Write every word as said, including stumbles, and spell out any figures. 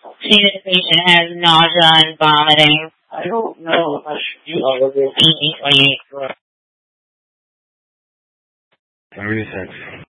See that the patient has nausea and vomiting. I don't know if I should do all of this. twenty-eight, twenty-eight. seventy-six.